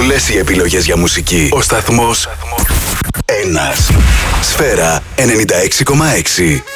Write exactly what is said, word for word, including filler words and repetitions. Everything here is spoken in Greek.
Όλες οι επιλογές για μουσική. Ο σταθμός ένας. Σφαίρα ενενήντα έξι κόμμα έξι.